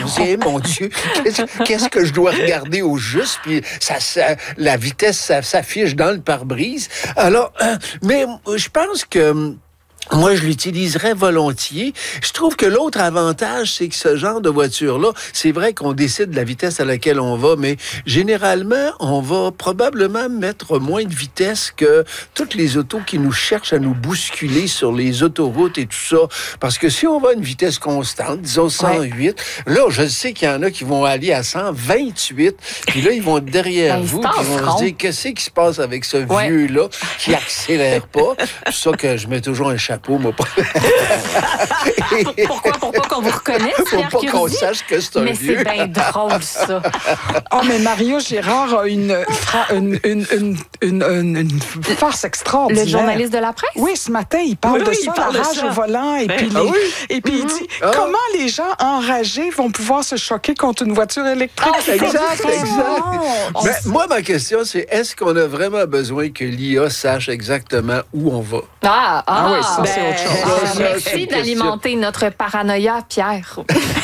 dis, mon Dieu, qu'est-ce que je dois regarder au juste? Puis la vitesse s'affiche dans le pare-brise. Alors, mais je pense que moi, je l'utiliserais volontiers. Je trouve que l'autre avantage, c'est que ce genre de voiture-là, c'est vrai qu'on décide de la vitesse à laquelle on va, mais généralement, on va probablement mettre moins de vitesse que toutes les autos qui nous cherchent à nous bousculer sur les autoroutes et tout ça. Parce que si on va à une vitesse constante, disons 108, là, je sais qu'il y en a qui vont aller à 128, puis là, ils vont être derrière vous, puis ils vont se dire, qu'est-ce qui se passe avec ce vieux-là qui accélère pas? C'est ça que je mets toujours un chapeau. Moi, Pourquoi? Pour pas qu'on vous reconnaisse, Pierre Pour pas qu'on sache que c'est un mais vieux. c'est bien drôle, ça. Oh, mais Mario Gérard a une farce extraordinaire. Le journaliste de la presse? Oui, ce matin, il parle de ça, la rage au volant. Et puis, il dit, comment les gens enragés vont pouvoir se choquer contre une voiture électrique? Exact. Mais moi, ma question, c'est est-ce qu'on a vraiment besoin que l'IA sache exactement où on va? Oui, ça, c'est autre chose. Merci d'alimenter notre paranoïa, Pierre.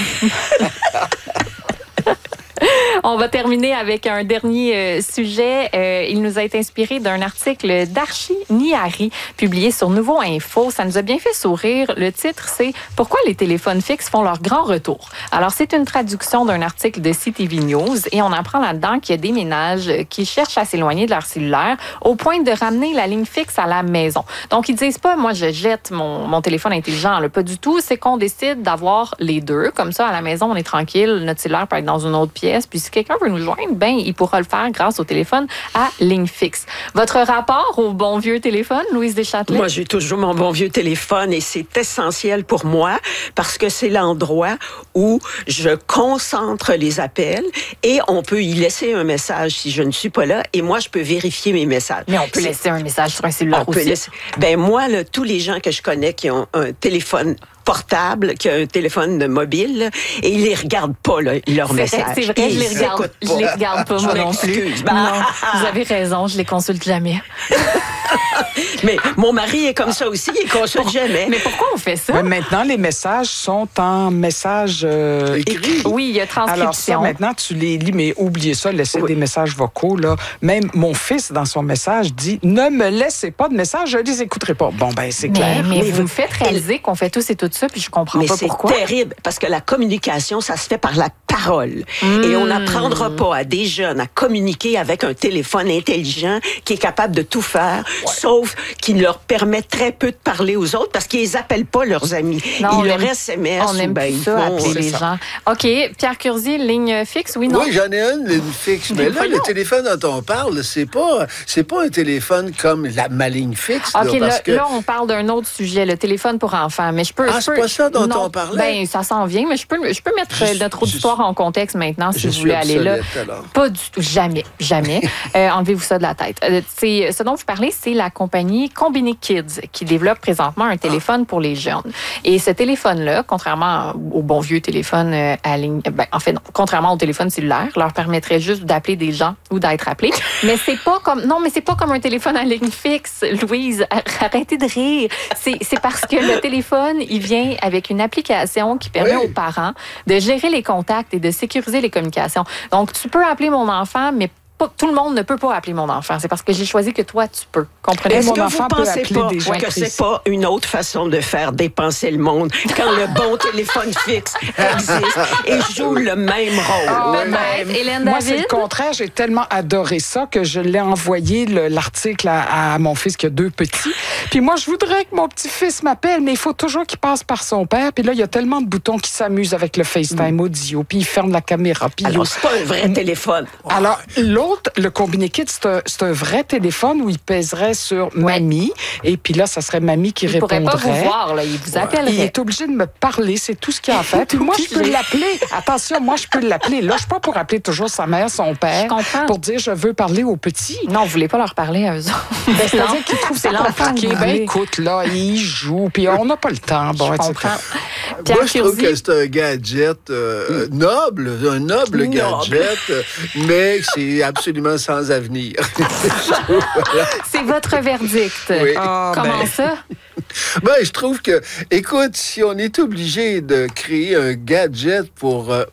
On va terminer avec un dernier sujet. Il nous a été inspiré d'un article d'Archie Nihari publié sur Nouveau Info. Ça nous a bien fait sourire. Le titre, c'est « Pourquoi les téléphones fixes font leur grand retour ». Alors, c'est une traduction d'un article de CTV News et on apprend là-dedans qu'il y a des ménages qui cherchent à s'éloigner de leur cellulaire au point de ramener la ligne fixe à la maison. Donc, ils disent pas « Moi, je jette mon téléphone intelligent ». Pas du tout. C'est qu'on décide d'avoir les deux. Comme ça, à la maison, on est tranquille. Notre cellulaire peut être dans une autre pièce. Puis si quelqu'un veut nous joindre, ben il pourra le faire grâce au téléphone à ligne fixe. Votre rapport au bon vieux téléphone, Louise Deschâtelet? Moi, j'ai toujours mon bon vieux téléphone et c'est essentiel pour moi parce que c'est l'endroit où je concentre les appels et on peut y laisser un message si je ne suis pas là et moi, je peux vérifier mes messages. Mais on peut laisser un message sur un cellulaire aussi. Ben moi, là, tous les gens que je connais qui ont un téléphone portable, qui a un téléphone mobile, et ils les regardent pas, là, leurs messages. C'est vrai, je les regarde pas, moi non plus. Non, vous avez raison, je les consulte jamais. Mais mon mari est comme ça aussi, il consulte jamais. Mais pourquoi on fait ça? Mais maintenant, les messages sont en message écrit. Oui, il y a transcription. Alors ça, maintenant, tu les lis, mais oubliez ça, laissez des messages vocaux, là. Même mon fils, dans son message, dit « Ne me laissez pas de messages, je les écouterai pas. » Bon, ben c'est clair. Mais vous me faites réaliser qu'on fait tous et tout ça, puis je comprends pas pourquoi. Mais c'est terrible, parce que la communication, ça se fait par la parole. Et on n'apprendra pas à des jeunes à communiquer avec un téléphone intelligent qui est capable de tout faire, sauf qu'il leur permet très peu de parler aux autres, parce qu'ils les appellent pas leurs amis. Non, ils leur SMS. On aime plus ça, appeler les gens. OK. Pierre Curzi, ligne fixe, oui, non? Oui, j'en ai une ligne fixe. Mais là, le téléphone dont on parle, c'est pas un téléphone comme ma ligne fixe. OK, là, on parle d'un autre sujet, le téléphone pour enfants. Mais c'est pas ça dont on parlait? Ben, ça s'en vient, mais je peux mettre notre auditoire en contexte maintenant, si vous voulez aller là. Alors. Pas du tout. Jamais. Enlevez-vous ça de la tête. Ce dont vous parlez, c'est la compagnie Combini Kids qui développe présentement un téléphone pour les jeunes. Et ce téléphone-là, contrairement au bon vieux téléphone à ligne... contrairement au téléphone cellulaire, leur permettrait juste d'appeler des gens ou d'être appelé. Mais c'est pas comme un téléphone à ligne fixe, Louise. Arrêtez de rire. C'est parce que le téléphone, il vient avec une application qui permet aux parents de gérer les contacts et de sécuriser les communications. Donc, tu peux appeler mon enfant, mais tout le monde ne peut pas appeler mon enfant. C'est parce que j'ai choisi que toi, tu peux. Comprenez? Est-ce mon que enfant vous pensez peut appeler des gens pas que c'est pas une autre façon de faire dépenser le monde quand le bon téléphone fixe existe et joue le même rôle? Hélène Moi, David? c'est le contraire. J'ai tellement adoré ça que je l'ai envoyé, l'article, à mon fils qui a 2 petits. Puis moi, je voudrais que mon petit-fils m'appelle, mais il faut toujours qu'il passe par son père. Puis là, il y a tellement de boutons qui s'amusent avec le FaceTime audio. Puis il ferme la caméra. Puis Alors, c'est pas un vrai téléphone. Alors, l'autre, le Combini Kids, c'est un vrai téléphone où il pèserait sur mamie. Et puis là, ça serait mamie qui répondrait. Il pourrait pas vous voir, là. Il vous appellerait. Il est obligé de me parler. C'est tout ce qu'il a à faire. Puis moi, je peux l'appeler. Attention, moi, je peux l'appeler. Là, je suis pas pour appeler toujours sa mère, son père. Je comprends. Pour dire, je veux parler aux petits. Non, vous voulez pas leur parler à eux autres. C'est-à-dire qu'ils trouvent ça compliqué. Ben, écoute, là, ils jouent. Puis on n'a pas le temps. Bon, je comprends. Moi, je trouve que c'est un gadget noble, un noble gadget, mais c'est absolument sans avenir. C'est votre verdict. Oui. Comment ça? Ben, je trouve que, écoute, si on est obligé de créer un gadget pour